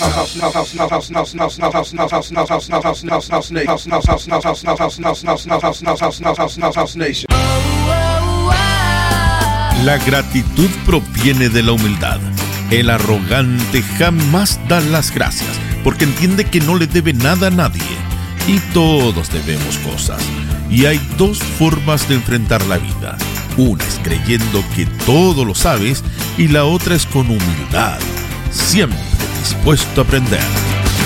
La gratitud proviene de la humildad. El arrogante jamás da las gracias, porque entiende que no le debe nada a nadie. Y todos debemos cosas. Y hay dos formas de enfrentar la vida. Una es creyendo que todo lo sabes y la otra es con humildad, siempre dispuesto a aprender.